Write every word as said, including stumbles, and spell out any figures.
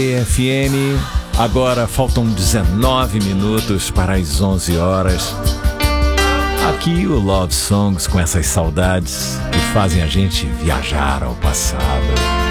F M. Agora faltam dezenove minutos para as onze horas. Aqui o Love Songs com essas saudades que fazem a gente viajar ao passado.